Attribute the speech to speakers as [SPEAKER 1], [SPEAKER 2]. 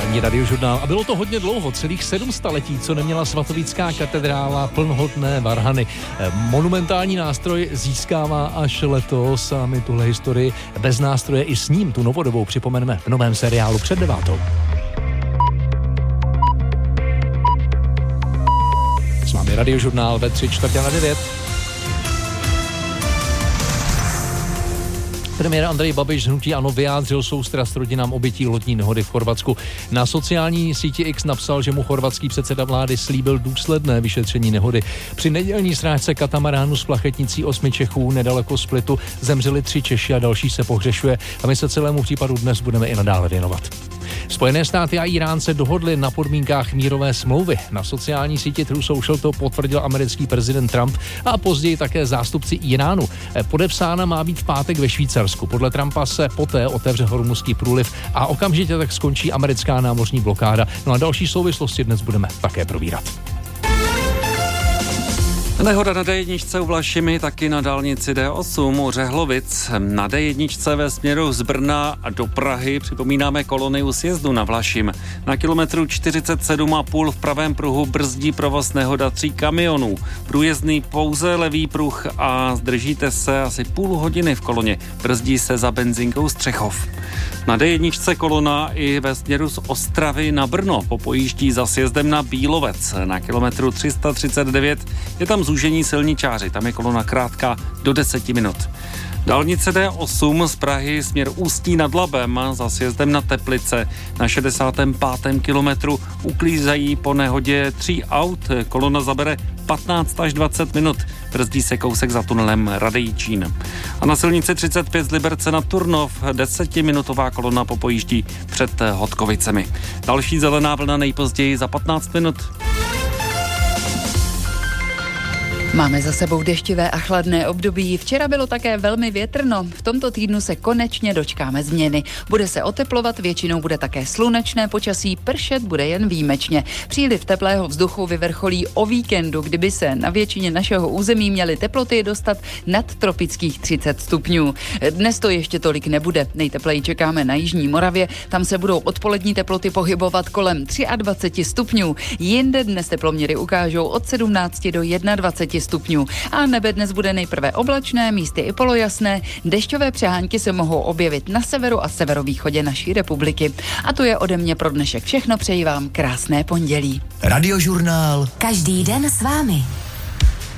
[SPEAKER 1] Ranní radiožurnál. A bylo to hodně dlouho, celých 7 staletí, co neměla svatovícká katedrála plnohodnotné varhany. Monumentální nástroj získává až letos a my tuhle historii bez nástroje i s ním tu novodobou připomeneme v novém seriálu Před 9. S vámi radiožurnál ve 8:45. Premiér Andrej Babiš z hnutí ANO vyjádřil soustrast rodinám obětí lodní nehody v Chorvatsku. Na sociální síti X napsal, že mu chorvatský předseda vlády slíbil důsledné vyšetření nehody. Při nedělní srážce katamaránu s plachetnicí 8 Čechů nedaleko Splitu zemřeli 3 Češi a další se pohřešuje a my se celému případu dnes budeme i nadále věnovat. Spojené státy a Irán se dohodli na podmínkách mírové smlouvy. Na sociální síti True Social to potvrdil americký prezident Trump a později také zástupci Iránu. Podepsána má být v pátek ve Švýcarsku. Podle Trumpa se poté otevře Hormuzský průliv a okamžitě tak skončí americká námořní blokáda. No a další souvislosti dnes budeme také probírat.
[SPEAKER 2] Nehoda na D1 u Vlašimi, taky na dálnici D8 u Řehlovic. Na D1 ve směru z Brna do Prahy připomínáme kolony u sjezdu na Vlašim. Na kilometru 47,5 v pravém pruhu brzdí provoz nehoda 3 kamionů. Průjezdný pouze levý pruh a zdržíte se asi půl hodiny v koloně. Brzdí se za benzinkou Střechov. Na D1 kolona i ve směru z Ostravy na Brno popojíždí za sjezdem na Bílovec. Na kilometru 339 je tam zúžení silničáři, tam je kolona krátká do 10 minut. Dálnice D8 z Prahy směr Ústí nad Labem za sjezdem na Teplice. Na 65. kilometru uklízejí po nehodě 3 aut. Kolona zabere 15 až 20 minut. Brzdí se kousek za tunelem Radejčín. A na silnici 35 z Liberce na Turnov 10-minutová kolona popojíždí před Hodkovicemi. Další zelená vlna nejpozději za 15 minut.
[SPEAKER 3] Máme za sebou deštivé a chladné období. Včera bylo také velmi větrno. V tomto týdnu se konečně dočkáme změny. Bude se oteplovat, většinou bude také slunečné počasí, pršet bude jen výjimečně. Příliv teplého vzduchu vyvrcholí o víkendu, kdyby se na většině našeho území měly teploty dostat nad tropických 30 stupňů. Dnes to ještě tolik nebude. Nejtepleji čekáme na jižní Moravě. Tam se budou odpolední teploty pohybovat kolem 23 stupňů. Jinde dnes teploměry ukážou od 17 do 21 stupňů. A nebe dnes bude nejprve oblačné, místy i polojasné. Dešťové přehánky se mohou objevit na severu a severovýchodě naší republiky. A to je ode mě pro dnešek všechno. Přeji vám krásné pondělí.
[SPEAKER 4] Radiožurnál.
[SPEAKER 5] Každý den s vámi.